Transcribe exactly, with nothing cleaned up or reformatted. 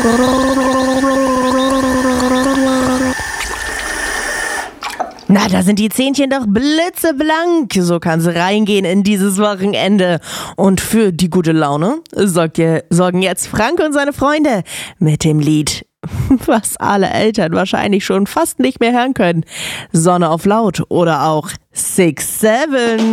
Na, da sind die Zähnchen doch blitzeblank. So kann's reingehen in dieses Wochenende. Und für die gute Laune sorgt ihr, sorgen jetzt Frank und seine Freunde mit dem Lied, was alle Eltern wahrscheinlich schon fast nicht mehr hören können. Sonne auf laut oder auch Six Seven.